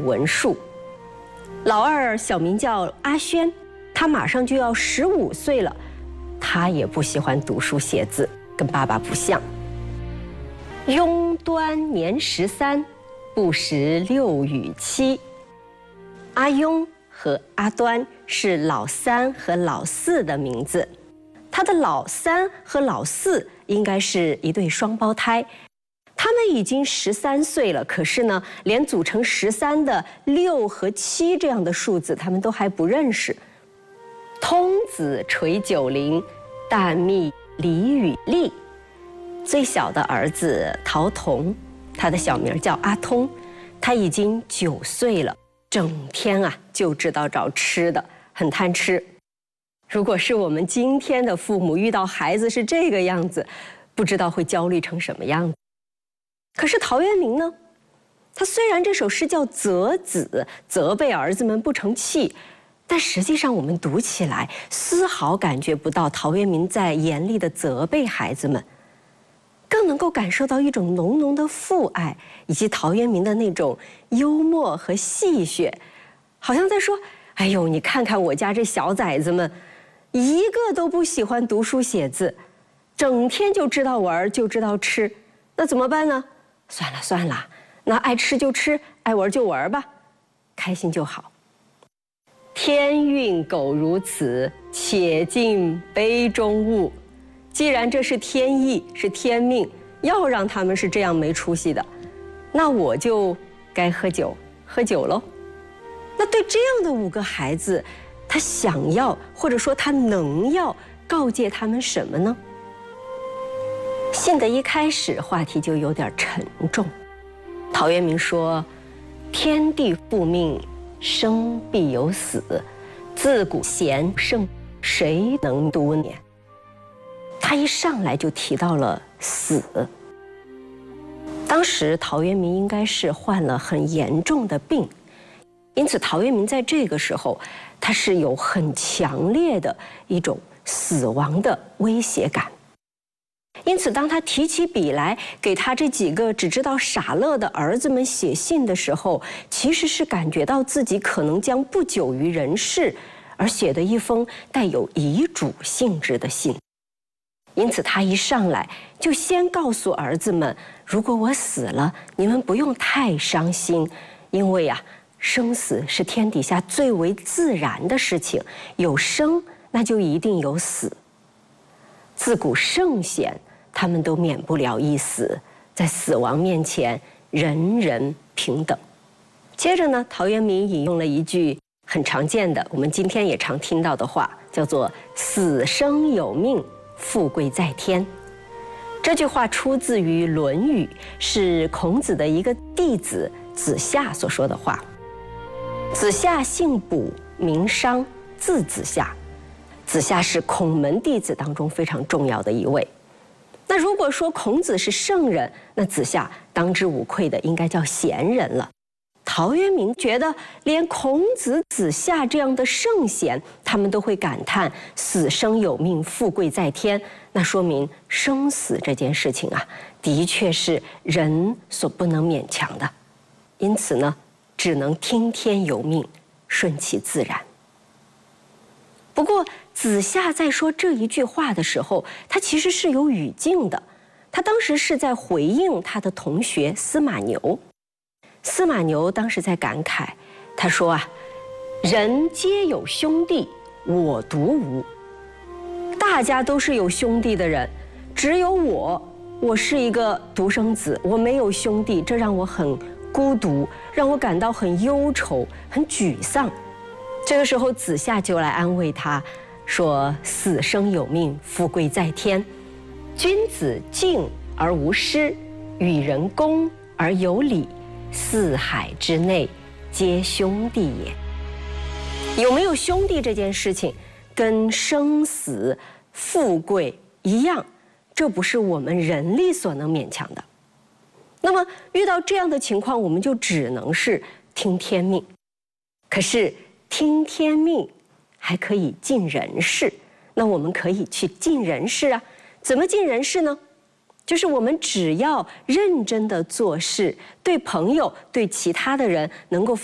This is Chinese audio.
文术。老二小名叫阿轩，他马上就要15岁了，他也不喜欢读书写字，跟爸爸不像。雍端年13，不识6与7。阿雍和阿端是老3和老4的名字，他的老3和老4应该是一对双胞胎。他们已经13岁了，可是呢，连组成13的6和7这样的数字，他们都还不认识。通子垂90，旦密离与利。最小的儿子陶童，他的小名叫阿通，他已经9岁了，整天就知道找吃的，很贪吃。如果是我们今天的父母遇到孩子是这个样子，不知道会焦虑成什么样子。可是陶渊明呢，他虽然这首诗叫责子，责备儿子们不成器，但实际上我们读起来丝毫感觉不到陶渊明在严厉地责备孩子们，更能够感受到一种浓浓的父爱，以及陶渊明的那种幽默和戏谑，好像在说：哎呦，你看看我家这小崽子们，一个都不喜欢读书写字，整天就知道玩就知道吃，那怎么办呢？算了算了，那爱吃就吃，爱玩就玩吧，开心就好。天运苟如此，且尽杯中物。既然这是天意，是天命，要让他们是这样没出息的，那我就该喝酒喽。那对这样的5个孩子，他想要或者说他能要告诫他们什么呢？信的一开始话题就有点沉重。陶渊明说：天地复命，生必有死，自古贤圣，谁能多年？他一上来就提到了死。当时陶渊明应该是患了很严重的病，因此陶渊明在这个时候，他是有很强烈的一种死亡的威胁感。因此当他提起笔来给他这几个只知道傻乐的儿子们写信的时候，其实是感觉到自己可能将不久于人世，而写的一封带有遗嘱性质的信。因此他一上来就先告诉儿子们，如果我死了，你们不用太伤心，因为生死是天底下最为自然的事情，有生那就一定有死。自古圣贤他们都免不了一死，在死亡面前人人平等。接着呢，陶渊明引用了一句很常见的，我们今天也常听到的话，叫做死生有命，富贵在天。这句话出自于《论语》，是孔子的一个弟子子夏所说的话。子夏姓卜，名商，字子夏。子夏是孔门弟子当中非常重要的一位。那如果说孔子是圣人，那子夏当之无愧的应该叫贤人了。陶渊明觉得连孔子、子夏这样的圣贤，他们都会感叹死生有命，富贵在天，那说明生死这件事情的确是人所不能勉强的。因此呢，只能听天由命，顺其自然。不过子夏在说这一句话的时候，他其实是有语境的。他当时是在回应他的同学司马牛。司马牛当时在感慨，他说人皆有兄弟，我独无。大家都是有兄弟的人，只有我是一个独生子，我没有兄弟，这让我很孤独，让我感到很忧愁，很沮丧。这个时候子夏就来安慰他，说死生有命，富贵在天。君子敬而无失，与人恭而有礼，四海之内皆兄弟也。有没有兄弟这件事情，跟生死、富贵一样，这不是我们人力所能勉强的。那么遇到这样的情况，我们就只能是听天命。可是听天命还可以尽人事，那我们可以去尽人事怎么尽人事呢？就是我们只要认真的做事，对朋友、对其他的人能够